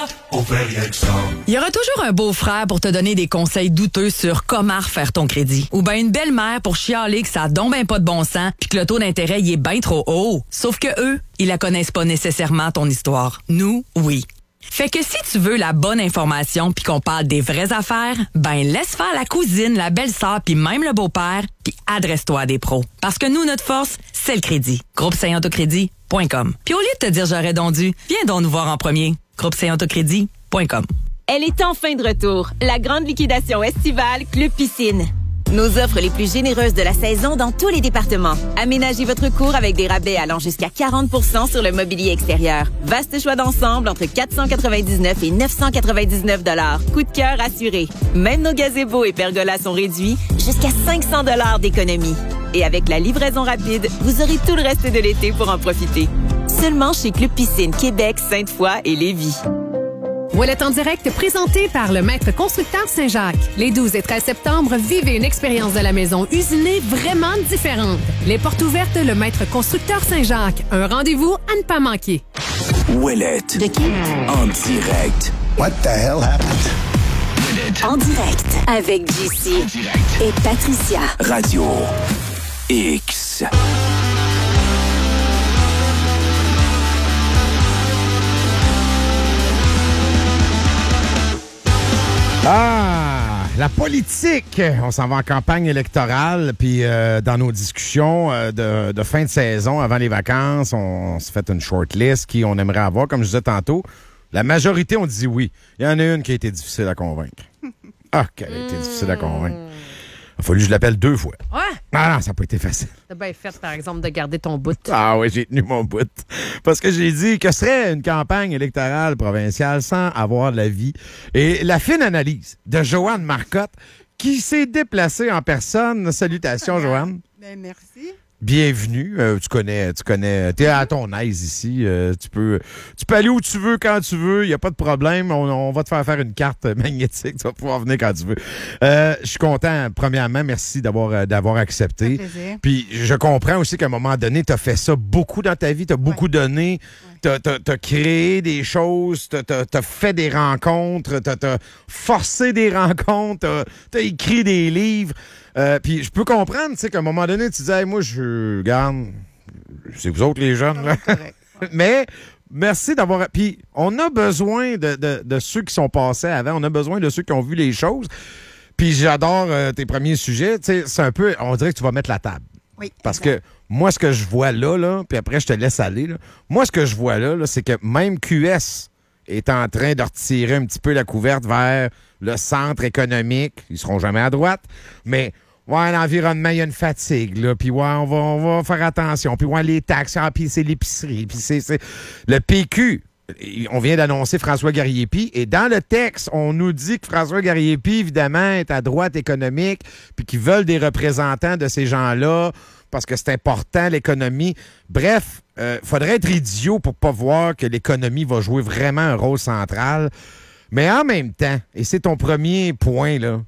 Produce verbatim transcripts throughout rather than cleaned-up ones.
au FedEx. Il y aura toujours un beau-frère pour te donner des conseils douteux sur comment refaire ton crédit. Ou bien une belle-mère pour chialer que ça a donc ben pas de bon sens puis que le taux d'intérêt il est bien trop haut. Sauf que eux, ils la connaissent pas nécessairement ton histoire. Nous, oui. Fait que si tu veux la bonne information puis qu'on parle des vraies affaires, ben laisse faire la cousine, la belle-sœur puis même le beau-père puis adresse-toi à des pros. Parce que nous, notre force, c'est le crédit. groupe saint autocrédit point com. Puis au lieu de te dire j'aurais donc dû, viens donc nous voir en premier. groupe saint autocrédit point com. Elle est enfin de retour. La grande liquidation estivale Club Piscine. Nos offres les plus généreuses de la saison dans tous les départements. Aménagez votre cour avec des rabais allant jusqu'à quarante pour cent sur le mobilier extérieur. Vaste choix d'ensemble entre quatre cent quatre-vingt-dix-neuf et neuf cent quatre-vingt-dix-neuf dollars. Coup de cœur assuré. Même nos gazebos et pergolas sont réduits jusqu'à cinq cents dollars d'économie. Et avec la livraison rapide, vous aurez tout le reste de l'été pour en profiter. Seulement chez Club Piscine Québec, Sainte-Foy et Lévis. Ouellet en direct présenté par le maître constructeur Saint-Jacques. Les douze et treize septembre, vivez une expérience de la maison usinée vraiment différente. Les portes ouvertes, le maître constructeur Saint-Jacques. Un rendez-vous à ne pas manquer. Ouellet. De qui? En direct. What the hell happened? Ouellet. En direct avec J C et Patricia. Radio X. Ah, la politique! On s'en va en campagne électorale, puis euh, dans nos discussions euh, de, de fin de saison, avant les vacances, on, on se fait une short list qui on aimerait avoir, comme je disais tantôt. La majorité, on dit oui. Il y en a une qui a été difficile à convaincre. Ah, qu'elle a été difficile à convaincre. Il a fallu que je l'appelle deux fois. Ouais. Ah non, ça n'a pas été facile. T'as bien fait, par exemple, de garder ton bout. Ah oui, j'ai tenu mon bout. Parce que j'ai dit que serait une campagne électorale provinciale sans avoir l'avis. Et la fine analyse de Joanne Marcotte, qui s'est déplacée en personne. Salutations, Joanne. Ben, merci. Bienvenue. Euh, tu connais, tu connais, t'es à ton aise ici. Euh, tu peux, tu peux aller où tu veux, quand tu veux. Il n'y a pas de problème. On, on va te faire faire une carte magnétique. Tu vas pouvoir venir quand tu veux. Euh, je suis content. Premièrement, merci d'avoir, d'avoir accepté. Puis je comprends aussi qu'à un moment donné, tu as fait ça beaucoup dans ta vie. Tu as beaucoup ouais. donné. Ouais. Tu as créé des choses. Tu as fait des rencontres. Tu as forcé des rencontres. Tu as écrit des livres. Euh, puis je peux comprendre, tu sais, qu'à un moment donné, tu disais, hey, moi, je garde, c'est vous autres les jeunes, là. Mais merci d'avoir. Puis on a besoin de, de, de ceux qui sont passés avant, on a besoin de ceux qui ont vu les choses. Puis j'adore euh, tes premiers sujets, tu sais, c'est un peu, on dirait que tu vas mettre la table. Oui. Parce exact. que moi, ce que je vois là, là, puis après, je te laisse aller, là. Moi, ce que je vois là, là c'est que même Q S est en train de retirer un petit peu la couverte vers le centre économique. Ils seront jamais à droite, mais. Ouais, l'environnement, il y a une fatigue, là. Puis ouais, on va, on va faire attention. Puis ouais, les taxes, ah, puis c'est l'épicerie. Puis c'est, c'est... Le P Q, on vient d'annoncer François Garriépi. Et dans le texte, on nous dit que François Garriépi, évidemment, est à droite économique. Puis qu'ils veulent des représentants de ces gens-là parce que c'est important, l'économie. Bref, il euh, faudrait être idiot pour pas voir que l'économie va jouer vraiment un rôle central. Mais en même temps, et c'est ton premier point, là,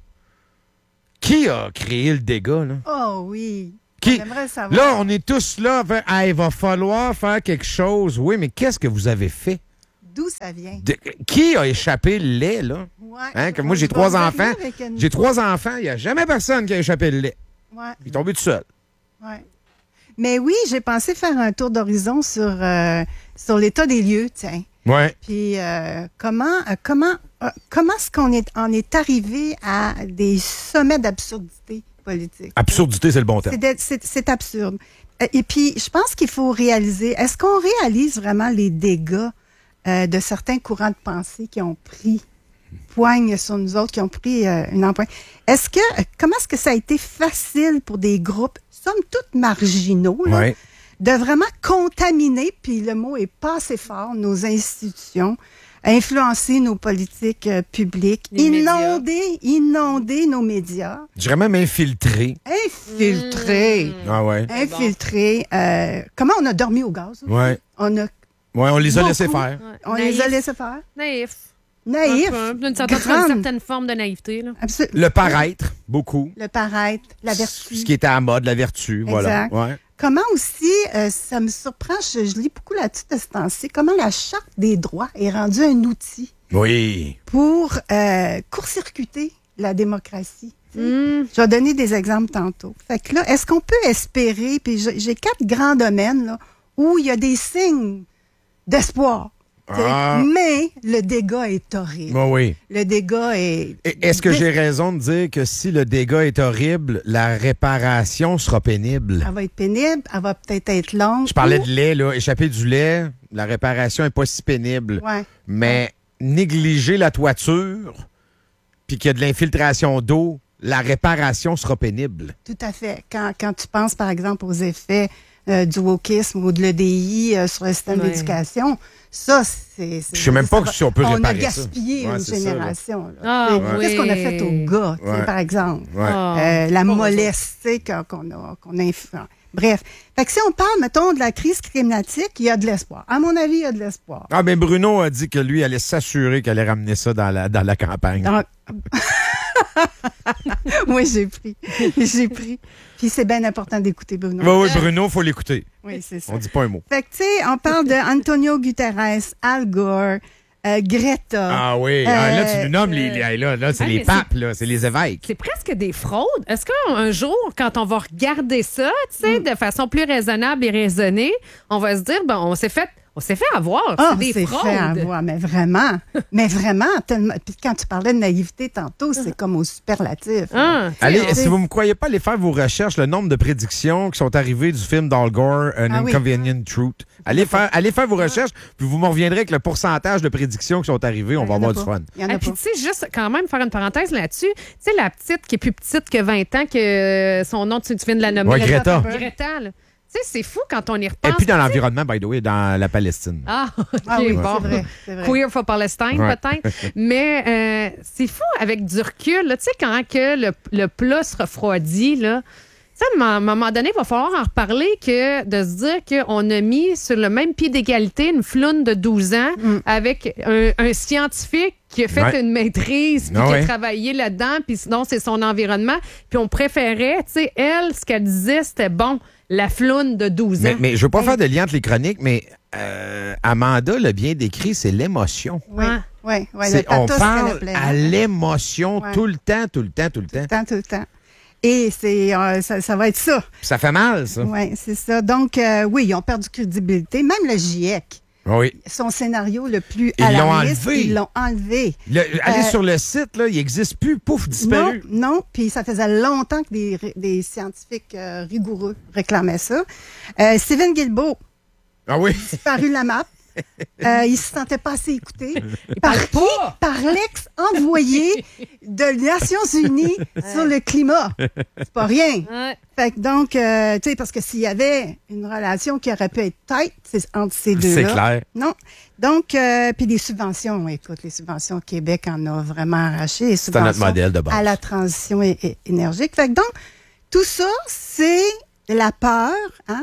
qui a créé le dégât, là? Oh oui. Qui? J'aimerais savoir. Là, on est tous là. Fait, ah, il va falloir faire quelque chose. Oui, mais qu'est-ce que vous avez fait? D'où ça vient? De, qui a échappé le lait, là? Ouais. Hein, que moi, j'ai trois enfants. Une... J'ai trois enfants. Il n'y a jamais personne qui a échappé le lait. Ouais. Il est tombé tout seul. Ouais. Mais oui, j'ai pensé faire un tour d'horizon sur, euh, sur l'état des lieux, tiens. Ouais. Puis euh, comment euh, comment euh, comment est-ce qu'on est en est arrivé à des sommets d'absurdité politique? Absurdité, c'est le bon terme. C'est, de, c'est, c'est absurde. Et puis, je pense qu'il faut réaliser, est-ce qu'on réalise vraiment les dégâts euh, de certains courants de pensée qui ont pris poigne sur nous autres, qui ont pris euh, une empreinte? Est-ce que, comment est-ce que ça a été facile pour des groupes, somme toute marginaux, là, ouais. de vraiment contaminer, puis le mot est pas assez fort, nos institutions, influencer nos politiques euh, publiques, les inonder, médias. inonder nos médias. Je dirais même infiltrer. Infiltrer. Mmh. Ah ouais. Infiltrer. Euh, comment on a dormi au gaz? Aussi? Ouais. On a. Ouais, on les a beaucoup, laissés faire. Ouais. On Naïf. les a laissés faire. Naïf. Naïf. D'une certaine, une certaine forme de naïveté. Là. Absolument. Le paraître, beaucoup. Le paraître, la vertu. Ce qui était à mode, la vertu, exact. Voilà. Ouais. Comment aussi, euh, ça me surprend, je, je lis beaucoup là-dessus de ce temps-ci, comment la Charte des droits est rendue un outil Oui. pour euh, court-circuiter la démocratie. Mm. Je vais donner des exemples tantôt. Fait que là, est-ce qu'on peut espérer, puis j'ai j'ai quatre grands domaines là, où il y a des signes d'espoir. t'sais, Ah. Mais le dégât est horrible. Oui, oui. Le dégât est... Et Est-ce que j'ai raison de dire que si le dégât est horrible, la réparation sera pénible? Elle va être pénible, elle va peut-être être longue. Je parlais ou- de lait, là. Échapper du lait, la réparation est pas si pénible. Ouais. Mais négliger la toiture, puis qu'il y a de l'infiltration d'eau, la réparation sera pénible. Tout à fait. Quand, quand tu penses, par exemple, aux effets euh, du wokisme ou de l'E D I euh, sur le système Ouais. d'éducation, ça, c'est... c'est- Je sais même ça pas va- si on peut On a réparer ça. gaspillé Ouais, une c'est ça, là. génération. là. Ah, T'sais, oui. Qu'est-ce qu'on a fait aux gars, t'sais, Ouais. par exemple? Ouais. Ah, Euh, la pas mollesse, tu sais, qu'on qu'on a, qu'on a inf- Bref. Fait que si on parle, mettons, de la crise climatique, il y a de l'espoir. À mon avis, il y a de l'espoir. Ah, mais Bruno a dit que lui allait s'assurer qu'elle allait ramener ça dans la, dans la campagne. Donc- oui, j'ai pris. J'ai pris. Puis c'est bien important d'écouter Bruno. Oui, oui, Bruno, faut l'écouter. Oui, c'est ça. On dit pas un mot. Fait que, tu sais, on parle de Antonio Guterres, Al Gore, euh, Greta. Ah oui. Ah, là, tu nous nommes les. euh, les- là, là, c'est ah, les mais papes, là. C'est les évêques. C'est presque des fraudes. Est-ce qu'un jour, quand on va regarder ça, tu sais, de façon plus raisonnable et raisonnée, on va se dire, bon, on s'est fait, on s'est fait avoir. Ah, c'est des c'est fraudes. fait avoir, mais vraiment. mais vraiment, tellement. Puis quand tu parlais de naïveté tantôt, c'est comme au superlatif. Ah, tu sais, Allez, on- si vous ne me croyez pas, allez faire vos recherches, le nombre de prédictions qui sont arrivées du film d'Al Gore, An Ah oui. Inconvenient Truth. Allez faire, allez faire vos recherches, puis vous me reviendrez avec le pourcentage de prédictions qui sont arrivées. On Il y va en a avoir du pas. fun. Il y en Ah, a puis pas. tu sais, juste quand même faire une parenthèse là-dessus, tu sais, la petite qui est plus petite que vingt ans, que son nom, tu, tu viens de la nommer. Ouais, Greta. Greta, là. Tu sais, c'est fou quand on y Et repense. puis dans l'environnement, by the way, dans la Palestine. Ah, OK, Ah oui, bon. c'est vrai, c'est vrai. Queer for Palestine, Ouais. peut-être. Mais euh, c'est fou avec du recul. là. Tu sais, quand que le, le plat se refroidit, là, tu sais, à un moment donné, il va falloir en reparler que de se dire qu'on a mis sur le même pied d'égalité une floune de douze ans avec un, un scientifique qui a fait Ouais. une maîtrise, puis Ah qui ouais. a travaillé là-dedans, puis sinon, c'est son environnement. Puis on préférait, tu sais, elle, ce qu'elle disait, c'était bon, la floune de douze Mais, ans. mais je veux pas faire de lien entre les chroniques, mais euh, Amanda l'a bien décrit, c'est l'émotion. Oui, Ouais. oui, oui. C'est- Le on pathos parle qu'elle appelait, à hein. l'émotion Ouais. tout le temps, tout le temps, tout le temps. Tout le temps, tout le temps. Et c'est, euh, ça, ça va être ça. Puis ça fait mal, ça. Oui, c'est ça. Donc, euh, oui, ils ont perdu crédibilité. Même le GIEC, Oui. son scénario le plus Ils l'ont alarmiste, enlevé. ils l'ont enlevé. Le- allez Euh, sur le site, là, il n'existe plus, pouf, disparu. Non, non. Puis ça faisait longtemps que des, des scientifiques euh, rigoureux réclamaient ça. Euh, Steven Guilbeault, Ah oui. disparu de la map. Euh, il se sentait pas assez écouté. Par parle qui? pas. Par l'ex-envoyé de Nations Unies sur le climat. C'est pas rien. Ouais. Fait que donc, euh, tu sais, parce que s'il y avait une relation qui aurait pu être tight, c'est entre ces deux-là. C'est clair. Non. Donc, euh, puis les subventions, écoute, les subventions au Québec en a vraiment arraché. Les C'est notre subventions modèle de base. à la transition é- é- énergique. Fait que donc, tout ça, c'est la peur, hein,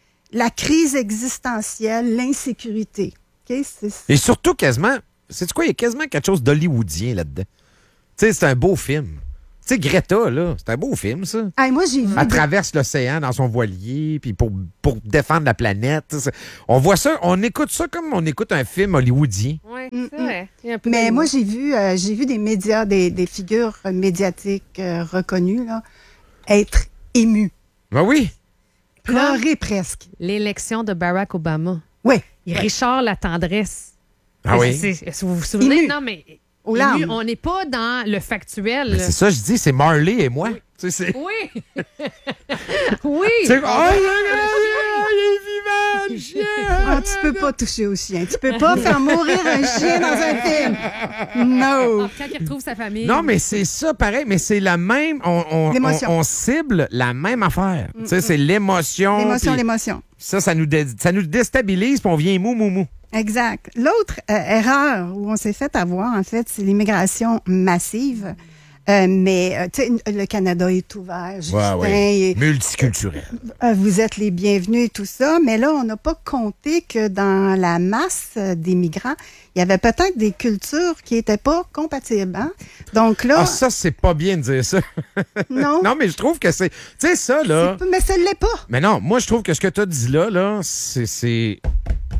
la crise existentielle, l'insécurité. OK? C'est- Et surtout, quasiment, c'est quoi, il y a quasiment quelque chose d'hollywoodien là-dedans. Tu sais, c'est un beau film. Tu sais, Greta, là, c'est un beau film, ça. Hey, moi, j'ai vu. Elle des- traverse l'océan dans son voilier, puis pour, pour défendre la planète. C'est- On voit ça, on écoute ça comme on écoute un film hollywoodien. Oui, Mm, c'est vrai. Il y a un peu Mais de- moi, j'ai vu, euh, j'ai vu des médias, des, des figures médiatiques euh, reconnues, là, être émues. Ben oui. Pleurer presque. L'élection de Barack Obama. Oui. Et Richard La Tendresse. Ah oui. C'est- c'est- Est-ce que vous vous souvenez? Ému. Non, mais Aux ému, larmes. on n'est pas dans le factuel. Mais là. c'est ça, je dis, c'est Marley et moi. Tu sais, c'est. Oui. oui. C'est- Oh, regarde, il est vivant, le chien! Ah, tu peux pas toucher au chien. Tu peux pas faire mourir un chien dans un film. No. Quand il retrouve sa famille. Non, mais c'est ça, pareil, mais c'est la même. On, on, L'émotion. on- on cible la même affaire. Tu sais, c'est l'émotion. L'émotion, puis l'émotion. Ça, ça nous, dé- ça nous déstabilise, puis on vient mou, mou, mou. Exact. L'autre euh, erreur où on s'est fait avoir, en fait, c'est l'immigration massive. Euh, mais, euh, tu sais, le Canada est ouvert. Justin, et- Multiculturel. Euh, vous êtes les bienvenus et tout ça, mais là, on n'a pas compté que dans la masse euh, des migrants, il y avait peut-être des cultures qui n'étaient pas compatibles. Hein? Donc là, Ah, ça, c'est pas bien de dire ça. non, Non, mais je trouve que c'est. Tu sais, ça, là. mais ça ne l'est pas. Mais non, moi, je trouve que ce que tu as dit là, là, c'est. c'est-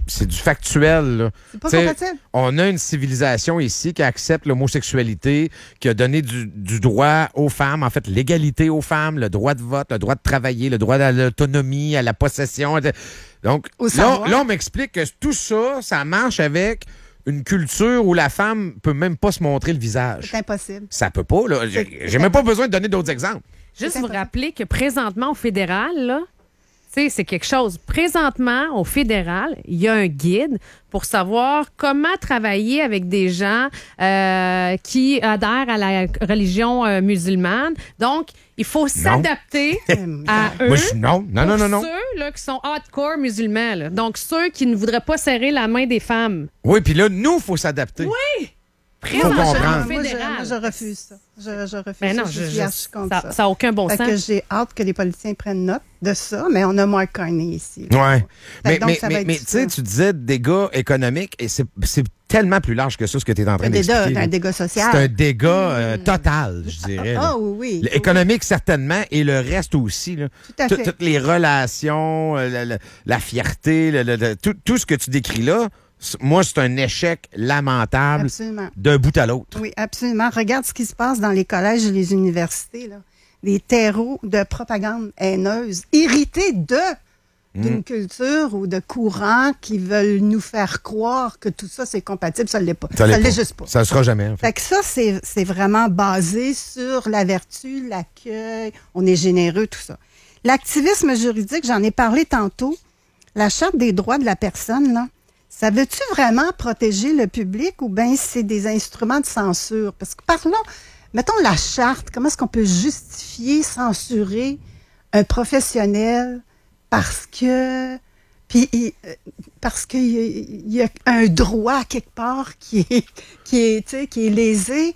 c'est du factuel. Là. C'est pas T'sais, compatible. on a une civilisation ici qui accepte l'homosexualité, qui a donné du, du droit aux femmes, en fait, l'égalité aux femmes, le droit de vote, le droit de travailler, le droit à l'autonomie, à la possession. Donc, Au là, savoir. là, on m'explique que tout ça, ça marche avec une culture où la femme peut même pas se montrer le visage. C'est impossible. Ça peut pas, là. J'ai j'ai même pas besoin de donner d'autres exemples. Juste C'est vous important. rappeler que présentement, au fédéral, là, tu sais, c'est quelque chose. Présentement, au fédéral, il y a un guide pour savoir comment travailler avec des gens euh, qui adhèrent à la religion euh, musulmane. Donc, il faut s'adapter à eux. Moi, je suis non. Non, non, non, non. Pour ceux là, qui sont hardcore musulmans. Là. Donc, ceux qui ne voudraient pas serrer la main des femmes. Oui, puis là, nous, il faut s'adapter. Oui! comprendre. Présentement, Moi, au je, fédéral. moi, je refuse ça. Je, je refuse Ben non, ça. je, suis je- archi contre ça ça. n'a aucun bon Fait sens. que j'ai hâte que les politiciens prennent note de ça, mais on a Mark Carney ici. Ouais. Mais, donc, mais, ça va mais, être mais ça. tu sais, tu disais dégâts économiques, et c'est c'est tellement plus large que ça, ce que tu es en train Un dégât, d'expliquer. un là. dégât social. C'est un dégât euh, total, je dirais. là. Ah oui, oui. Économique, certainement, et le reste aussi. Là. Tout à Tout- fait. Toutes les relations, euh, la, la- la fierté, le- le- le- tout, tout ce que tu décris là, c- moi, c'est un échec lamentable Absolument. d'un bout à l'autre. Oui, absolument. Regarde ce qui se passe dans les collèges et les universités, là. Des terreaux de propagande haineuse, irrités de d'une culture ou de courants qui veulent nous faire croire que tout ça, c'est compatible. Ça ne l'est pas. Ça ne l'est l'est pas. juste pas. Ça ne sera jamais, en fait. Fait que ça, c'est c'est vraiment basé sur la vertu, l'accueil, on est généreux, tout ça. L'activisme juridique, j'en ai parlé tantôt, la Charte des droits de la personne, là, ça veut-tu vraiment protéger le public ou bien c'est des instruments de censure? Parce que parlons, mettons la Charte, comment est-ce qu'on peut justifier, censurer un professionnel parce que... Puis, il- euh, parce qu'il y, a- il y a un droit quelque part qui est, qui est, tu sais, qui est lésé.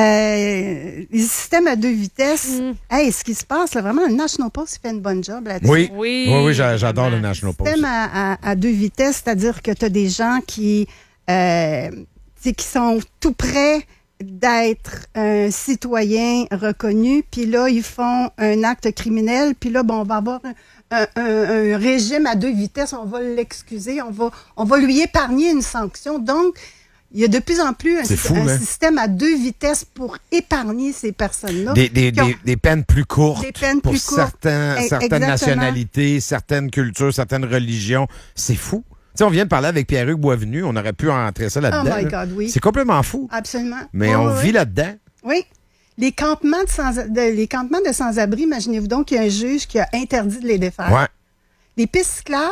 Euh, les systèmes à deux vitesses. Mm. Hey, ce qui se passe, là, vraiment, le National Post il fait une bonne job là-dessus. Oui, Oui, oui, oui, j'a- j'adore le vraiment. National Post. Système à, à, à deux vitesses, c'est-à-dire que tu as des gens qui, euh, tu sais, qui sont tout près d'être un citoyen reconnu, puis là, ils font un acte criminel, puis là, bon, on va avoir un, un, un- un régime à deux vitesses, on va l'excuser, on va, on va lui épargner une sanction. Donc, il y a de plus en plus un, C'est fou, un hein? système à deux vitesses pour épargner ces personnes-là. Des, des, qui ont- des, des peines plus courtes Des peines pour plus courtes. certains, E- certaines exactement. nationalités, certaines cultures, certaines religions. C'est fou. Tu sais, on vient de parler avec Pierre-Hugues Boisvenu, on aurait pu entrer ça là-dedans. Oh my là. God, oui. C'est complètement fou. Absolument. Mais Oui, on oui, vit oui. là-dedans. Oui. Les campements de sans, de, les campements de sans-abri, imaginez-vous donc qu'il y a un juge qui a interdit de les défaire. Ouais. Les pistes cyclables,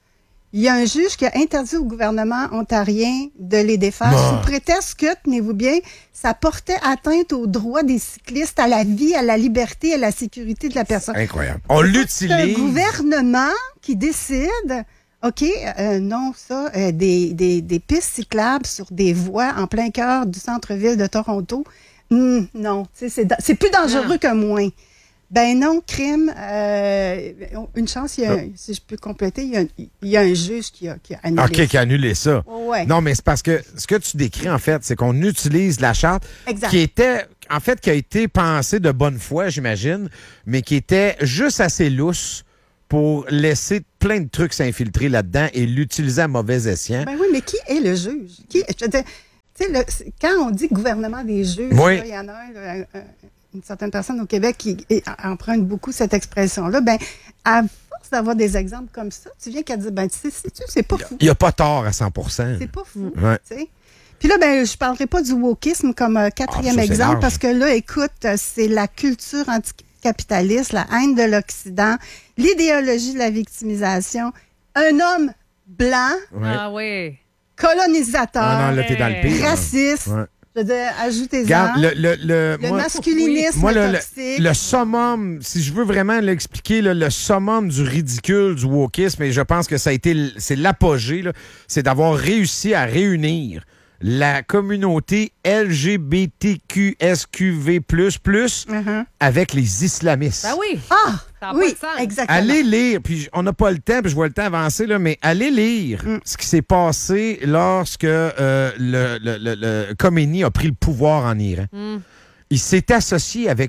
il y a un juge qui a interdit au gouvernement ontarien de les défaire Bon. sous prétexte que, tenez-vous bien, ça portait atteinte aux droits des cyclistes, à la vie, à la liberté, à la sécurité de la personne. Incroyable. On C'est un l'utilise. gouvernement qui décide, OK, euh, non, ça, euh, des, des, des pistes cyclables sur des voies en plein cœur du centre-ville de Toronto, hum, non, tu sais, c'est da- c'est plus dangereux Non. que moins. Ben non, crime, euh, une chance, il y a, un- si je peux compléter, il y a, un- il y a un juge qui a, qui a annulé. OK, qui a annulé ça. Ouais. Non, mais c'est parce que ce que tu décris, en fait, c'est qu'on utilise la charte Exact. qui était, en fait, qui a été pensée de bonne foi, j'imagine, mais qui était juste assez lousse pour laisser plein de trucs s'infiltrer là-dedans et l'utiliser à mauvais escient. Ben oui, mais qui est le juge? Qui, je veux dire, tu sais, le- c'est- quand on dit gouvernement des juges, Oui. là, il y en a un, là, un- un- une certaine personne au Québec qui est- emprunte beaucoup cette expression-là. Ben, à force d'avoir des exemples comme ça, tu viens qu'à dire, ben, tu sais, c'est- c'est pas fou. Il n'y a pas tort à cent pour cent. C'est pas fou. Ouais. Tu sais. Puis là, ben, je parlerai pas du wokisme comme euh, quatrième Ah, ça, c'est exemple, large. parce que là, écoute, euh, c'est la culture anticapitaliste, la haine de l'Occident, l'idéologie de la victimisation, un homme blanc, Ouais. Ah oui. colonisateur, Ah non, là, t'es dans le pire. raciste. Ouais. Je veux dire, ajoutez-en. Regarde, le, le, le, Le moi- masculinisme moi, le, le, toxique. le summum, si je veux vraiment l'expliquer, là, le summum du ridicule, du wokisme, et je pense que ça a été, l- c'est l'apogée, là, c'est d'avoir réussi à réunir la communauté L G B T Q S Q V plus plus Mhm. avec les islamistes. Ben oui. Ah, Ça a oui, pas de sens. exactement. Allez lire, puis on n'a pas le temps, puis je vois le temps avancer, là, mais allez lire Mm. ce qui s'est passé lorsque euh, le, le, le, le Khomeini a pris le pouvoir en Iran. Mm. Il s'est associé avec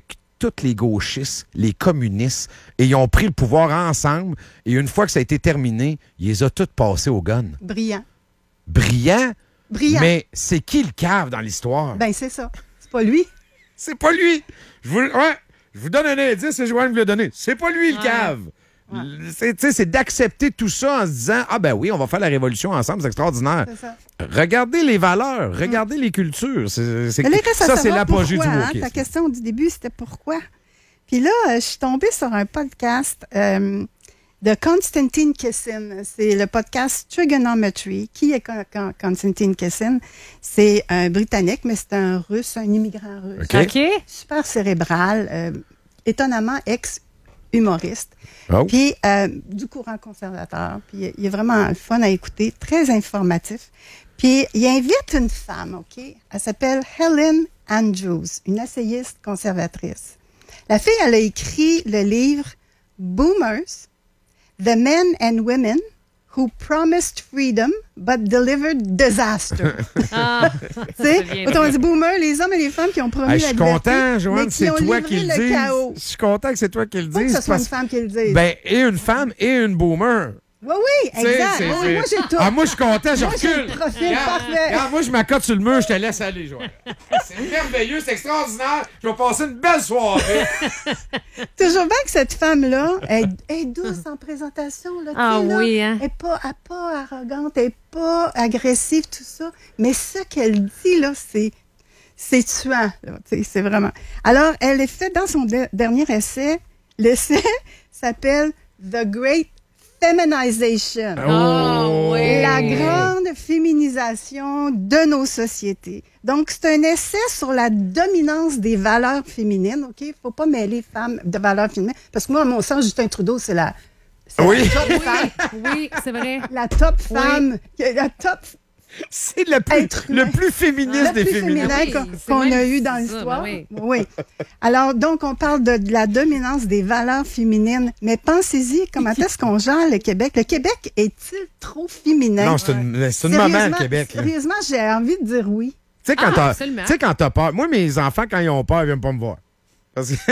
tous les gauchistes, les communistes, et ils ont pris le pouvoir ensemble. Et une fois que ça a été terminé, ils les ont tous passés au gun. Brillant. Brillant, Brillant. mais c'est qui le cave dans l'histoire? Ben, c'est ça. C'est pas lui. C'est pas lui. Je vous, ouais, je vous donne un indice, c'est Joanne vous l'a donné. C'est pas lui le Ouais. cave. Ouais. C'est, tu sais, c'est d'accepter tout ça en se disant, ah ben oui, on va faire la révolution ensemble, c'est extraordinaire. C'est ça. Regardez les valeurs, regardez les cultures. C'est, c'est, Mais là, il reste à ça, c'est savoir l'apogée du pourquoi, hein. wokisme. Ta question du début, c'était pourquoi. Puis là, euh, je suis tombée sur un podcast euh, de Konstantin Kessin. C'est le podcast Trigonometry. Qui est Con- Con- Konstantin Kessin? C'est un Britannique, mais c'est un Russe, un immigrant russe. OK. OK. Super cérébral, euh, étonnamment ex-humoriste. Oh. Puis euh, du courant conservateur. Puis il est vraiment le fun à écouter, très informatif. Puis il invite une femme, OK? Elle s'appelle Helen Andrews, une essayiste conservatrice. La fille, elle a écrit le livre Boomers, The Men and Women Who Promised Freedom but Delivered Disaster. Ah, Tu sais, bien autrement dit. dit, boomers, les hommes et les femmes qui ont promis Hey, je la suis liberté, content, mais Joanne, qui c'est ont toi livré qui le le dis. chaos. Je suis content que c'est toi qui le Pas que dis. ce soit une parce- femme qui le dise. Ben, et une femme et une boomer. oui, oui, Tu sais, exact. c'est- Oui, c'est- moi, j'ai tout. Ah, moi, je suis content, je Moi, j'ai recule. le profil Regarde, parfait. regarde, moi, je m'accote sur le mur, je te laisse aller, Joanne. C'est merveilleux, c'est extraordinaire. Je vais passer une belle soirée. Toujours bien que cette femme-là est, est douce en présentation. Là, Ah tu sais, là. oui, hein? Elle n'est pas, elle est pas arrogante, elle n'est pas agressive, tout ça. Mais ce qu'elle dit, là, c'est, c'est tuant. Là, tu sais, c'est vraiment. Alors, elle est faite dans son de- dernier essai. L'essai s'appelle The Great Feminization. Oh, oui. La grande féminisation de nos sociétés. Donc, c'est un essai sur la dominance des valeurs féminines, OK? Il faut pas mêler femmes de valeurs féminines. Parce que moi, à mon sens, Justin Trudeau, c'est la, c'est Oui. la top femme. Oui, c'est vrai. La top Oui. femme. La top C'est le plus, Être humain. le plus féministe le des plus féministes. féminin Oui, qu'on- c'est qu'on même- a eu dans c'est ça, l'histoire. ben oui. Alors, donc, on parle de, de la dominance des valeurs féminines. Mais pensez-y, comment est-ce qu'on gère le Québec? Le Québec est-il trop féminin? Non, c'est une, c'est une maman, le Sérieusement- Québec. là. Tu Sérieusement, j'ai envie de dire oui. sais, quand Ah, t'as- absolument. tu sais, quand t'as peur. Moi, mes enfants, quand ils ont peur, ils viennent pas me voir. Parce que,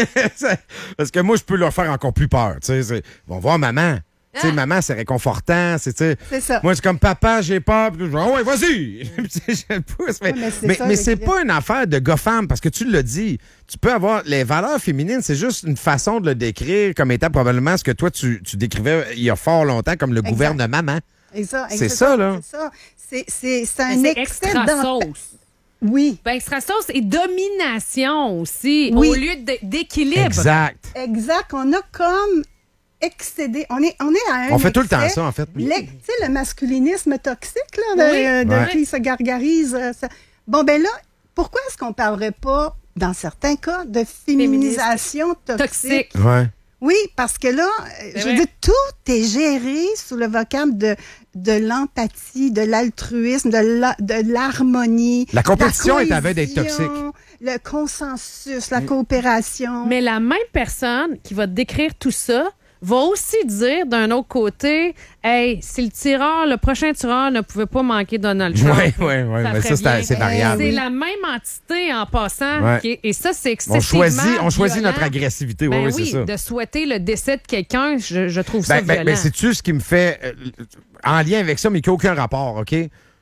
parce que moi, je peux leur faire encore plus peur. Tu sais, c'est- ils vont voir maman. Tu sais, maman, c'est réconfortant. C'est, tu sais, C'est ça. moi, c'est comme papa, j'ai peur. Puis je dis, ah ouais, vas-y. Puis, tu sais, je le pousse. Mais, Ouais, mais c'est mais, ça, mais le c'est grip. pas une affaire de gars-femme, parce que tu l'as dit. Tu peux avoir les valeurs féminines, c'est juste une façon de le décrire comme étant probablement ce que toi, tu, tu décrivais il y a fort longtemps comme le Exact. gouvernement. Et ça, C'est et ça, là. C'est ça. C'est, c'est, c'est un Mais c'est excès extra d'en- sauce. Oui, Ben, extra sauce et domination aussi, Oui. au lieu de- d'équilibre. Exact. exact. On a comme excédé. On est, on est à un On fait tout le temps excès. ça, en fait. L'ex- Tu sais, le masculinisme toxique, là, de, Oui. euh, de Ouais. qui se gargarise. euh, ça. Bon, ben là, pourquoi est-ce qu'on parlerait pas, dans certains cas, de féminisation toxique? Toxique. Ouais. Oui, parce que là, euh, je veux vrai. dire, tout est géré sous le vocable de, de l'empathie, de l'altruisme, de la- de l'harmonie. La compétition la est à veille d'être cohésion, toxique. Le consensus, la coopération. Mais la même personne qui va décrire tout ça va aussi dire d'un autre côté, hey, si le tireur, le prochain tireur ne pouvait pas manquer Donald Trump. Oui, oui, oui. Ça Mais ferait ça, c'est, bien. c'est variable. C'est oui. la même entité en passant. Ouais. qui est- et ça, c'est On excessivement choisit, on choisit violent. notre agressivité. Oui, Ben oui, oui, c'est ça. de souhaiter le décès de quelqu'un, je, je trouve ça Ben, ben, violent. ben, sais-tu ce qui me fait, euh, en lien avec ça, mais qui n'a aucun rapport, OK?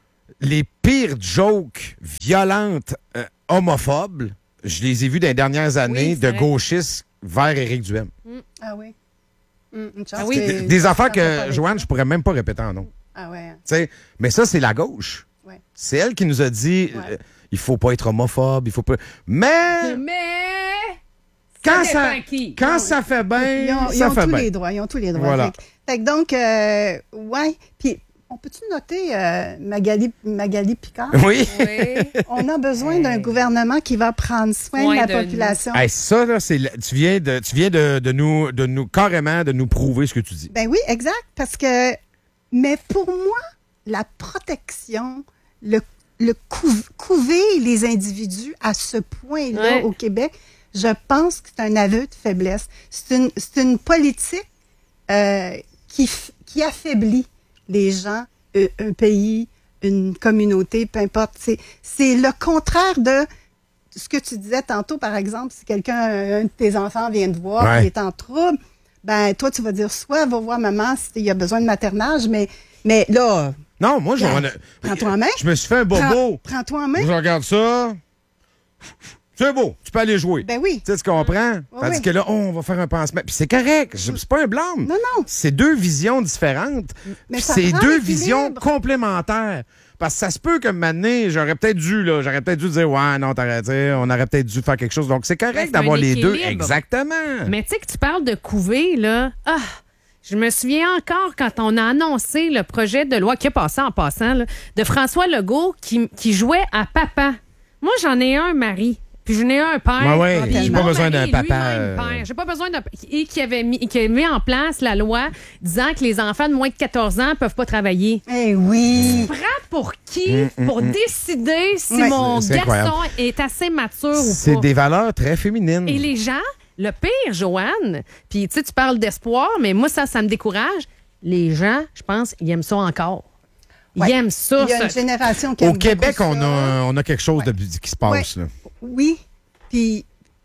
Les pires jokes violentes, euh, homophobes, je les ai vus dans les dernières années c'est de vrai. gauchistes vers Éric Duhem. Ah oui. Hum, une chance Ah oui. que- Des, des affaires ça peut pas que, être Joanne, ça. je pourrais même pas répéter en nom. Ah ouais. Tu sais, mais ça, c'est la gauche. Ouais. C'est elle qui nous a dit, Ouais. euh, il faut pas être homophobe, il faut pas... Mais Mais quand ça ça, dépend qui. quand ça fait bien, Ils ont, ils ça ont fait tous bien. les droits. Ils ont tous les droits. Voilà. Fait, que- fait que donc, euh, ouais. Puis, on peut-tu noter euh, Magali, Magali Picard? Oui. Oui. On a besoin d'un gouvernement qui va prendre soin Soin de la de nous. population. Hey, ça, là, c'est, le- tu viens, de, tu viens de, de, nous, de nous, carrément, de nous prouver ce que tu dis. Ben oui, exact. Parce que, mais pour moi, la protection, le, le cou- couver les individus à ce point-là Ouais. au Québec, je pense que c'est un aveu de faiblesse. C'est une, c'est une politique euh, qui, f- qui affaiblit les gens, euh, un pays, une communauté, peu importe. C'est, c'est le contraire de ce que tu disais tantôt, par exemple, si quelqu'un, un de tes enfants vient te voir, Ouais. il est en trouble, ben toi, tu vas dire soit va voir maman s'il y a besoin de maternage, mais, mais là, Non, moi, je Regarde, on a- prends-toi en main. Je me suis fait un bobo. prends, prends-toi en main. Je regarde ça. C'est beau, tu peux aller jouer. Ben oui. Tu sais, tu comprends? Tandis oui. que là, oh, on va faire un pansement. Puis c'est correct, je- c'est pas un blâme. Non, non. C'est deux visions différentes. Mais Puis ça c'est prend deux l'équilibre. visions complémentaires. Parce que ça se peut que maintenant, j'aurais peut-être dû, là, j'aurais peut-être dû dire, ouais, non, t'aurais, tu sais, on aurait peut-être dû faire quelque chose. Donc, c'est Ben, correct c'est d'avoir un les deux. équilibre. Exactement. Mais tu sais que tu parles de couver, là. Ah! Je me souviens encore quand on a annoncé le projet de loi qui a passé en passant, là, de François Legault qui, qui jouait à papa. Moi, j'en ai un mari. Puis j'en ai un père. Ouais, ouais, Puis j'ai mon pas besoin d'un mari, papa, lui-même euh, père. J'ai pas besoin d'un. Et qui avait mis, qui avait mis en place la loi disant que les enfants de moins de quatorze ans peuvent pas travailler. Eh oui. Prends pour qui? pour décider si Ouais. mon C'est incroyable. garçon est assez mature ou C'est pas. des valeurs très féminines. Et les gens, le pire, Joanne, puis tu sais, tu parles d'espoir, mais moi, ça, ça me décourage. Les gens, je pense, ils aiment ça encore. Ils Ouais. aiment ça. Il y a ça. une génération qui Au aime Québec, beaucoup on ça. a, on a quelque chose de, qui se passe. Ouais. Là. Oui. Puis,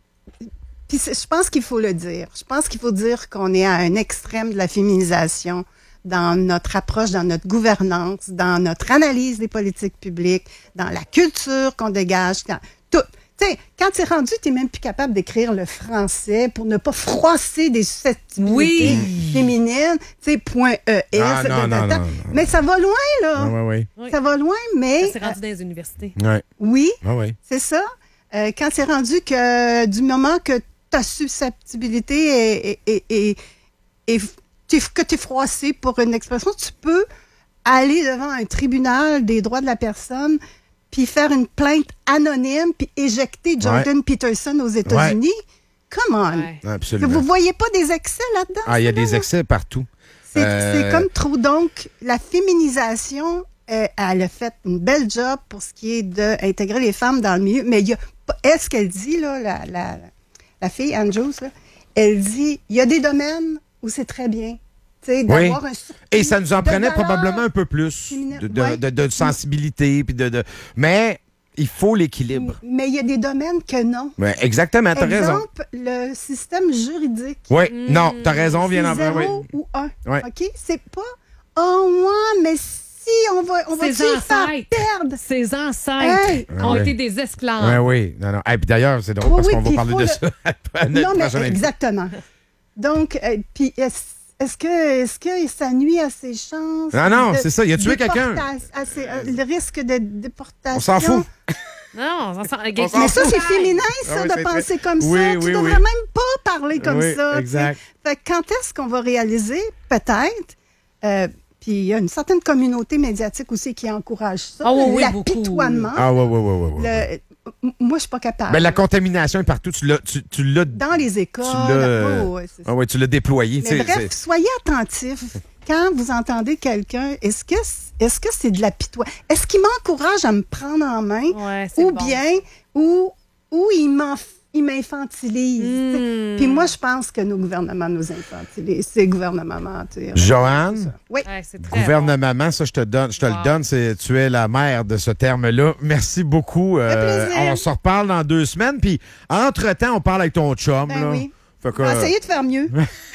puis c'est- je pense qu'il faut le dire. Je pense qu'il faut dire qu'on est à un extrême de la féminisation dans notre approche, dans notre gouvernance, dans notre analyse des politiques publiques, dans la culture qu'on dégage, dans tout. Tu sais, quand tu es rendu, tu n'es même plus capable d'écrire le français pour ne pas froisser des susceptibilités Oui. féminines. Tu sais, point E S. Ah, non, non, non, non. Mais ça va loin, là. Oui, oui, Oui. Ça va loin, mais... Ça s'est rendu dans les universités. oui. oui, Oui, oui. c'est ça. Euh, quand c'est rendu que du moment que ta susceptibilité est, est, est, est- est- t'es- que tu es froissé pour une expression, tu peux aller devant un tribunal des droits de la personne puis faire une plainte anonyme puis éjecter Jordan Peterson aux États-Unis. Come on. Ouais. Que Absolument. vous voyez pas des excès là-dedans? Ah, il y a ça, des là? excès partout. C'est Euh, c'est comme trop. Donc, la féminisation, euh, elle a fait une belle job pour ce qui est d'intégrer les femmes dans le milieu. Mais il y a pas- est-ce qu'elle dit, là, la, la, la fille, Andrews, là, elle dit, il y a des domaines où c'est très bien. Tu sais, d'avoir un surplus Et ça nous en de prenait valeur. probablement un peu plus féminine. de, de, Ouais. de- de sensibilité. Puis de, de... Mais il faut l'équilibre. Mais il y a des domaines que non. Ouais, exactement, t'as raison. Exemple, le système juridique. Oui, non, t'as raison, C'est viens en zéro oui. ou un. Ouais. OK? C'est pas, oh, ouais, mais si on va, on va Ses les faire ancêtres. perdre. Ses ancêtres Hey! ont Ouais. été des esclaves. Oui, oui. Non, non. Et puis d'ailleurs, c'est drôle Oui, parce oui, qu'on va puis parler faut de le- ça à notre Non, mais prochaine invité. exactement. Donc, euh, puis est-ce est-ce que, est-ce que ça nuit à ses chances? Non, non, de c'est ça, il a tué quelqu'un. déporta- à ses- euh, le risque de déportation. On s'en fout. Non, on s'en On s'en Mais ça, fout. c'est féminin, ça, Ah oui, de c'est penser très- comme Oui, ça. oui, tu oui. devrais même pas parler comme Oui, ça. tu sais. exact. Fait que quand est-ce qu'on va réaliser, peut-être, euh, puis il y a une certaine communauté médiatique aussi qui encourage ça, Ah oui, oui, l'apitoiement. Ah, oui, oui, oui, oui. oui. Le- m- moi, je suis pas capable. Ben, la contamination est partout. Tu l'as, tu, tu l'as, Dans les écoles. tu l'as, oui, oui, c'est ça. ah ouais, tu l'as déployé. Mais tu sais, bref, c'est- soyez attentifs. Quand vous entendez quelqu'un, est-ce que est-ce que c'est de l'apitoiement? Est-ce qu'il m'encourage à me prendre en main? Ouais, c'est ou bon. bien, ou, ou il m'enf- il m'infantilise? Hmm. t'sais. Puis moi, je pense que nos gouvernements nous infantilisent. C'est gouvernement mentir. Joanne, Oui. Ouais, c'est très gouvernement, ça, je te donne, je te Wow. le donne, c'est, tu es la mère de ce terme-là. Merci beaucoup. Euh, plaisir. on se reparle dans deux semaines. Puis, entre-temps, on parle avec ton chum. Ben là. oui. Fait que, On va essayer de faire mieux.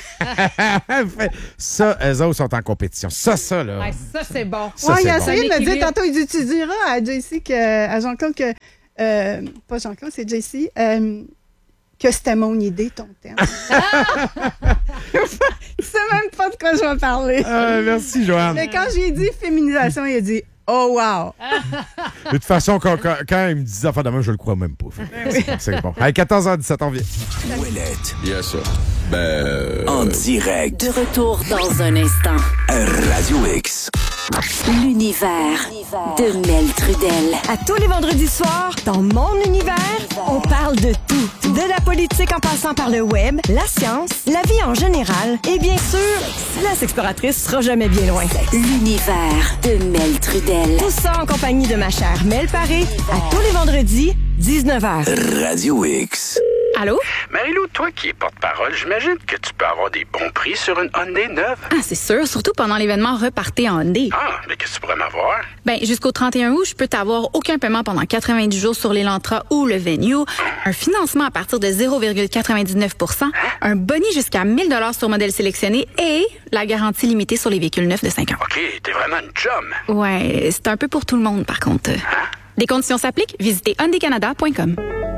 ça, eux autres sont en compétition. Ça, ça, là. bon. Ouais, ça, c'est bon. Ça, Ouais, il c'est a bon. essayé de me dire L'équilibre. tantôt, il dit, tu diras à J C, que, à Jean-Claude que. euh, pas Jean-Claude, c'est J C. euh, que c'était mon idée, ton thème. Il sait même pas de quoi je vais parler. Ah, merci, Joanne. Mais quand j'ai dit féminisation, il a dit oh wow. De toute façon, quand, quand, quand il me disait enfin demain, je le crois même pas. Fait que C'est bon. À quatorze heures dix-sept, on vient. Ouellette. Yes, sir. Ben. euh, En direct. De retour dans un instant. Radio X. L'univers de Mel Trudel. À tous les vendredis soirs, dans mon univers, on parle de tout. De la politique en passant par le web, la science, la vie en général et bien sûr, la sexploratrice sera jamais bien loin. L'univers de Mel Trudel. Tout ça en compagnie de ma chère Mel Paré, à tous les vendredis, dix-neuf heures. Radio X. Allô? Marie-Lou, toi qui es porte-parole, j'imagine que tu peux avoir des bons prix sur une Hyundai neuve. Ah, c'est sûr, surtout pendant l'événement Repartez en Hyundai. Ah, mais qu'est-ce que tu pourrais m'avoir? Ben, jusqu'au trente et un août, je peux t'avoir aucun paiement pendant quatre-vingt-dix jours sur l'Elantra ou le Venue, un financement à partir de zéro virgule quatre-vingt-dix-neuf pour cent, un boni jusqu'à mille dollars sur modèle sélectionné et la garantie limitée sur les véhicules neufs de cinq ans. OK, t'es vraiment une chum. Ouais, c'est un peu pour tout le monde, par contre. Hein? Des conditions s'appliquent, visitez hyundai canada point com.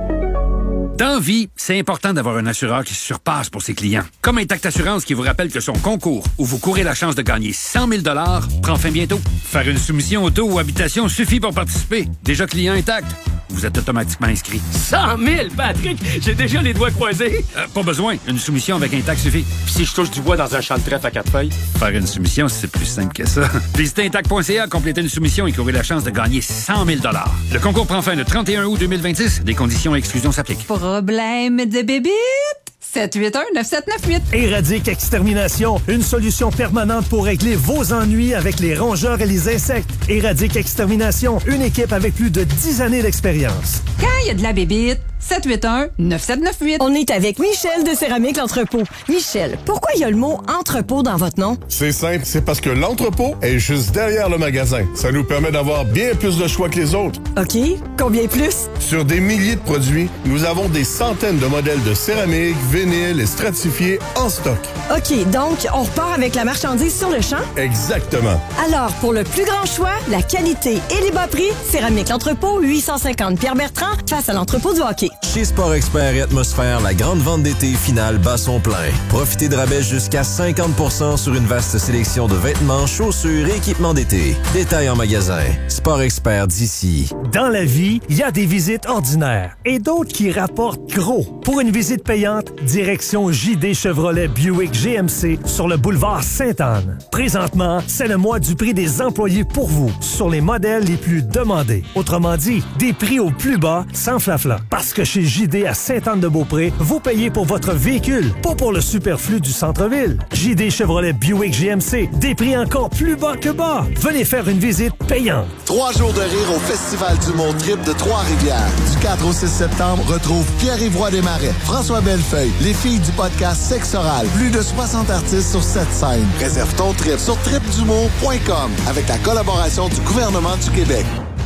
Dans vie, c'est important d'avoir un assureur qui se surpasse pour ses clients. Comme Intact Assurance qui vous rappelle que son concours, où vous courez la chance de gagner cent mille dollars, prend fin bientôt. Faire une soumission auto ou habitation suffit pour participer. Déjà client Intact, vous êtes automatiquement inscrit. cent mille, Patrick! J'ai déjà les doigts croisés. Euh, pas besoin. Une soumission avec Intact suffit. Puis si je touche du bois dans un champ de trèfle à quatre feuilles? Faire une soumission, c'est plus simple que ça. Visitez intact point c a, complétez une soumission et courez la chance de gagner cent mille dollars. Le concours prend fin le trente et un août deux mille vingt-six. Des conditions et exclusions s'appliquent. Problème de bébite? sept huit un neuf sept neuf huit. Éradique Extermination, une solution permanente pour régler vos ennuis avec les rongeurs et les insectes. Éradique Extermination, une équipe avec plus de dix années d'expérience. Quand il y a de la bébite, sept huit un neuf sept neuf huit. On est avec Michel de Céramique L'Entrepôt. Michel, pourquoi il y a le mot entrepôt dans votre nom? C'est simple, c'est parce que l'entrepôt est juste derrière le magasin. Ça nous permet d'avoir bien plus de choix que les autres. OK. Combien plus? Sur des milliers de produits, nous avons des centaines de modèles de céramique, vinyle et stratifiés en stock. OK, donc on repart avec la marchandise sur le champ? Exactement. Alors, pour le plus grand choix, la qualité et les bas prix, Céramique L'Entrepôt, huit cent cinquante Pierre-Bertrand, face à l'entrepôt du hockey. Chez Sport Expert et Atmosphère, la grande vente d'été finale bat son plein. Profitez de rabais jusqu'à cinquante pour cent sur une vaste sélection de vêtements, chaussures et équipements d'été. Détails en magasin. Sport Expert d'ici. Dans la vie, il y a des visites ordinaires et d'autres qui rapportent gros. Pour une visite payante, direction J D Chevrolet Buick G M C sur le boulevard Sainte-Anne. Présentement, c'est le mois du prix des employés pour vous sur les modèles les plus demandés. Autrement dit, des prix au plus bas sans flafla. Parce que chez J D à Sainte-Anne-de-Beaupré, vous payez pour votre véhicule, pas pour le superflu du centre-ville. J D Chevrolet Buick G M C, des prix encore plus bas que bas. Venez faire une visite payante. Trois jours de rire au Festival du Mont Trip de Trois-Rivières. Du quatre au six septembre, retrouve Pierre-Yves Roy Desmarais, François Bellefeuille, les filles du podcast Sexe Oral. Plus de soixante artistes sur cette scène. Réserve ton trip sur trip du mont point com avec la collaboration du gouvernement du Québec.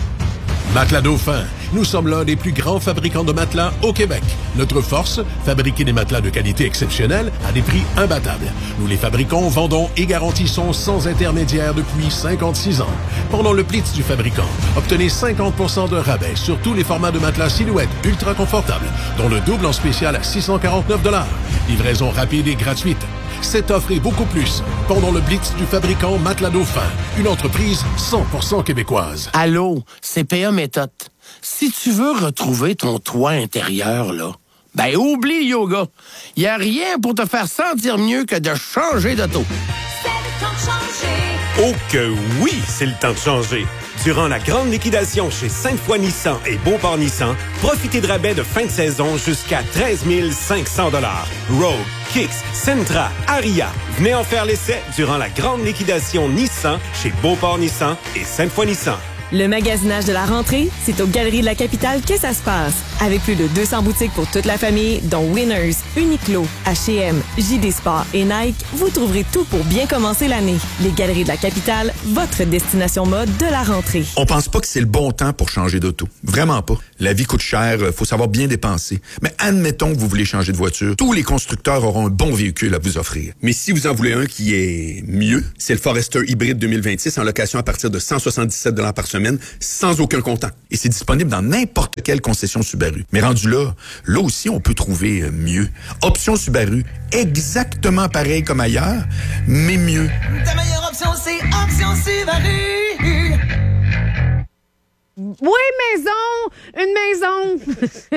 Matelas Dauphin. Nous sommes l'un des plus grands fabricants de matelas au Québec. Notre force, fabriquer des matelas de qualité exceptionnelle à des prix imbattables. Nous les fabriquons, vendons et garantissons sans intermédiaire depuis cinquante-six ans. Pendant le Blitz du fabricant, obtenez cinquante pour cent de rabais sur tous les formats de matelas silhouette ultra confortables, dont le double en spécial à six cent quarante-neuf dollars. Livraison rapide et gratuite. Cette offre et beaucoup plus pendant le Blitz du fabricant Matelas Dauphin, une entreprise cent pour cent québécoise. Allô, C P A Méthode. Si tu veux retrouver ton toit intérieur, là, ben oublie le yoga. Y a rien pour te faire sentir mieux que de changer d'auto. C'est le temps de changer. Oh que oui, c'est le temps de changer. Durant la grande liquidation chez cinq fois Nissan et Beauport Nissan, profitez de rabais de fin de saison jusqu'à treize mille cinq cents dollars. Rogue, Kicks, Sentra, Aria. Venez en faire l'essai durant la grande liquidation Nissan chez Beauport Nissan et cinq fois Nissan. Le magasinage de la rentrée, c'est aux Galeries de la Capitale que ça se passe. Avec plus de deux cents boutiques pour toute la famille, dont Winners, Uniqlo, H et M, J D Sport et Nike, vous trouverez tout pour bien commencer l'année. Les Galeries de la Capitale, votre destination mode de la rentrée. On pense pas que c'est le bon temps pour changer d'auto. Vraiment pas. La vie coûte cher, faut savoir bien dépenser. Mais admettons que vous voulez changer de voiture, tous les constructeurs auront un bon véhicule à vous offrir. Mais si vous en voulez un qui est mieux, c'est le Forester Hybrid deux mille vingt-six en location à partir de cent soixante-dix-sept dollars par semaine, sans aucun comptant. Et c'est disponible dans n'importe quelle concession Subaru. Mais rendu là, là aussi, on peut trouver mieux. Option Subaru, exactement pareil comme ailleurs, mais mieux. Ta meilleure option, c'est Option Subaru. Oui, maison! Une maison!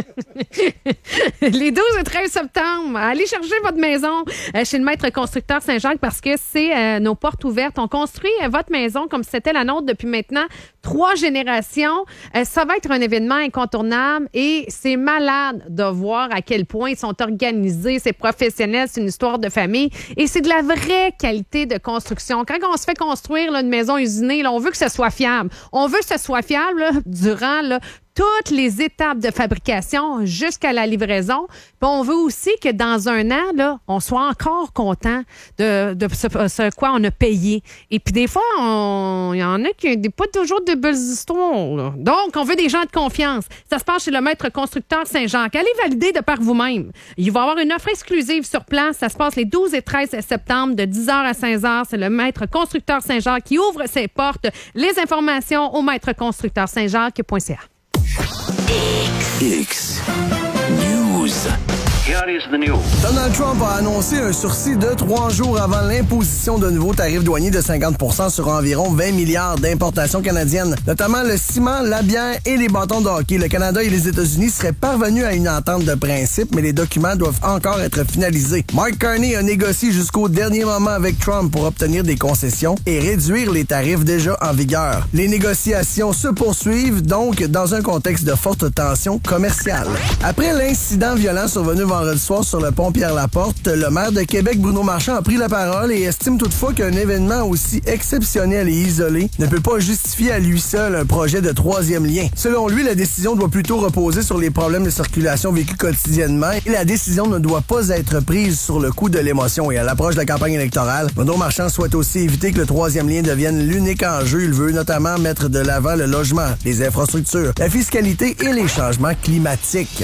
Les douze et treize septembre, allez chercher votre maison euh, chez le maître constructeur Saint-Jacques parce que c'est euh, nos portes ouvertes. On construit euh, votre maison comme c'était la nôtre depuis maintenant trois générations. Euh, ça va être un événement incontournable et c'est malade de voir à quel point ils sont organisés, c'est professionnel, c'est une histoire de famille et c'est de la vraie qualité de construction. Quand on se fait construire là, une maison usinée, là, on veut que ce soit fiable. On veut que ce soit fiable là, durant là, toutes les étapes de fabrication jusqu'à la livraison. Puis on veut aussi que dans un an, là, on soit encore content de, de ce, ce quoi on a payé. Et puis des fois, il y en a qui n'ont pas toujours de belles histoires. Là. Donc, on veut des gens de confiance. Ça se passe chez le maître constructeur Saint-Jacques. Allez valider de par vous-même. Il va y avoir une offre exclusive sur place. Ça se passe les douze et treize septembre de dix heures à seize heures. C'est le maître constructeur Saint-Jacques qui ouvre ses portes. Les informations au maître constructeur saint jacques point c a. X News. Here is the news. Donald Trump a annoncé un sursis de trois jours avant l'imposition de nouveaux tarifs douaniers de cinquante pour cent sur environ vingt milliards d'importations canadiennes, notamment le ciment, la bière et les bâtons de hockey. Le Canada et les États-Unis seraient parvenus à une entente de principe, mais les documents doivent encore être finalisés. Mark Carney a négocié jusqu'au dernier moment avec Trump pour obtenir des concessions et réduire les tarifs déjà en vigueur. Les négociations se poursuivent donc dans un contexte de forte tension commerciale. Après l'incident violent survenu vendredi soir sur le pont Pierre-Laporte, le maire de Québec, Bruno Marchand, a pris la parole et estime toutefois qu'un événement aussi exceptionnel et isolé ne peut pas justifier à lui seul un projet de troisième lien. Selon lui, la décision doit plutôt reposer sur les problèmes de circulation vécus quotidiennement et la décision ne doit pas être prise sur le coup de l'émotion. Et à l'approche de la campagne électorale, Bruno Marchand souhaite aussi éviter que le troisième lien devienne l'unique enjeu. Il veut notamment mettre de l'avant le logement, les infrastructures, la fiscalité et les changements climatiques.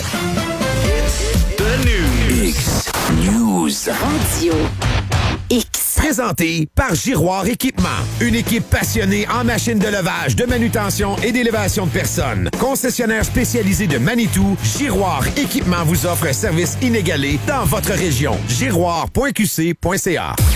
X News. Radio X. Présenté par Giroir Équipement. Une équipe passionnée en machines de levage, de manutention et d'élévation de personnes. Concessionnaire spécialisé de Manitou, Giroir Équipement vous offre un service inégalé dans votre région. giroir point q c point c a